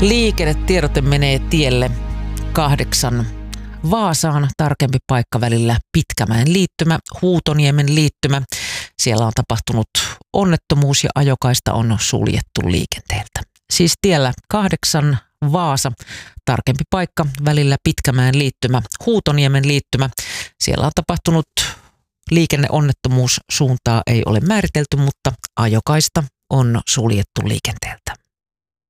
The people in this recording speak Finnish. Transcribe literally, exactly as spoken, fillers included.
Liikennetiedote menee tielle kahdeksan Vaasaan, tarkempi paikka välillä Pitkämäen liittymä, Huutoniemen liittymä. Siellä on tapahtunut onnettomuus ja ajokaista on suljettu liikenteeltä. Siis tiellä kahdeksan Vaasa, tarkempi paikka välillä Pitkämäen liittymä, Huutoniemen liittymä. Siellä on tapahtunut liikenneonnettomuus, suuntaa ei ole määritelty, mutta ajokaista on suljettu liikenteeltä.